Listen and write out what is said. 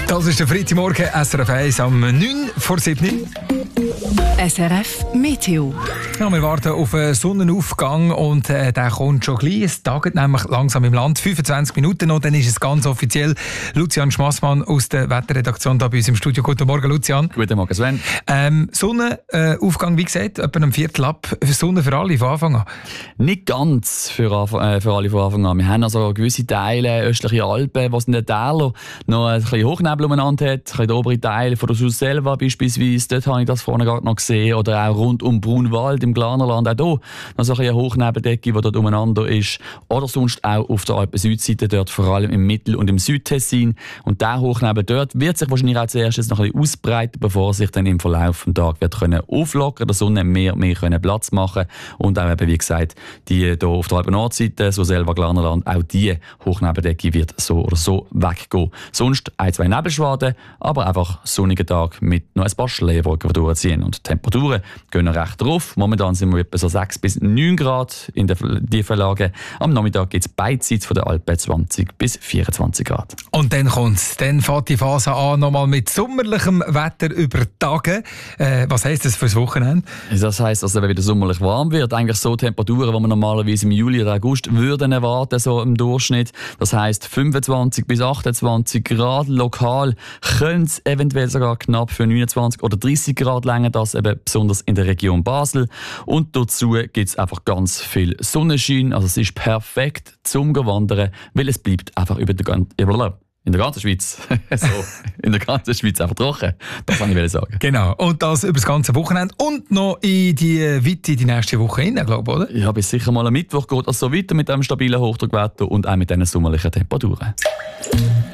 Das ist der Freitagmorgen, SRF 1 am 9 vor 7. SRF Meteo. Ja, wir warten auf einen Sonnenaufgang und der kommt schon gleich. Es taget nämlich langsam im Land. 25 Minuten noch, dann ist es ganz offiziell. Lucian Schmassmann aus der Wetterredaktion da bei uns im Studio. Guten Morgen, Lucian. Guten Morgen, Sven. Sonnenaufgang, wie gesagt, etwa um Viertel ab. Sonne für alle von Anfang an? Nicht ganz für alle von Anfang an. Wir haben also gewisse Teile, östliche Alpen, was in den Tälern noch ein bisschen Hochnebel umeinander hat. Ein bisschen der obere Teil von der Surselva beispielsweise. Dort habe ich das vorne gerade noch gesehen. Oder auch rund um Brunwald im Glarnerland. Auch hier noch so eine Hochnebeldecke, die dort umeinander ist. Oder sonst auch auf der Alpen-Südseite, dort vor allem im Mittel- und im Südtessin. Und der Hochnebel dort wird sich wahrscheinlich auch zuerst noch ein bisschen ausbreiten, bevor sich dann im Verlauf des Tages wird auflockern, der Sonne mehr Platz machen und auch eben, wie gesagt, die hier auf der Alpen-Nordseite, so selber Glarnerland, auch die Hochnebeldecke wird so oder so weggehen. Sonst ein, zwei Nebelschwaden, aber einfach sonniger Tag mit noch ein paar Schleierwolken, die durchziehen. Und die Temperaturen gehen recht rauf. Momentan sind wir etwa so 6 bis 9 Grad in der tiefen Lage. Am Nachmittag gibt es beidseits von der Alpen 20 bis 24 Grad. Und dann kommt's. Dann fängt die Phase an, nochmal mit sommerlichem Wetter über Tage. Was heisst das fürs Wochenende? Das heisst, dass es wieder sommerlich warm wird. Eigentlich so Temperaturen, die man normalerweise im Juli oder August würden erwarten, so im Durchschnitt. Das heisst 25 bis 28 Grad. Lokal könnte es eventuell sogar knapp für 29 oder 30 Grad länger, das eben besonders in der Region Basel. Und dazu gibt es einfach ganz viel Sonnenschein. Also es ist perfekt zum Wandern, weil es bleibt einfach in der ganzen Schweiz in der ganzen Schweiz einfach trocken. Das kann ich sagen. Genau. Und das über das ganze Wochenende und noch in die nächste Woche rein, glaube ich, oder? Ja, bis sicher mal am Mittwoch geht es so weiter mit dem stabilen Hochdruckwetter und auch mit diesen sommerlichen Temperaturen.